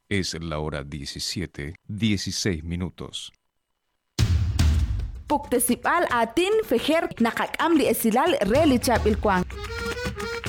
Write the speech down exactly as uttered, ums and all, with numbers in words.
Es la hora diecisiete, dieciséis minutos. Puktesipal atin fejer nakakam li esilal relichap ilkwang.